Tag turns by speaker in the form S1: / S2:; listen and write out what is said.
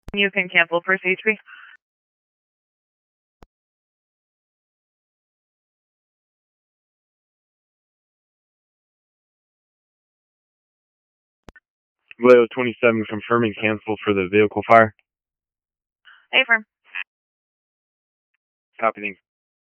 S1: You can cancel for CHP.
S2: Leo 27 confirming cancel for the vehicle fire.
S1: Affirm.
S2: Copy.